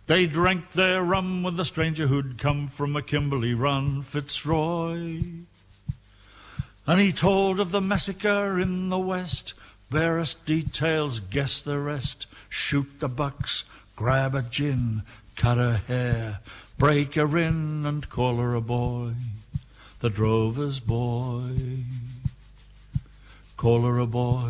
They drank their rum with a stranger who'd come from a Kimberley run, Fitzroy. And he told of the massacre in the west, barest details, guess the rest. Shoot the bucks, grab a gin, cut her hair, break her in and call her a boy, the drover's boy. Call her a boy.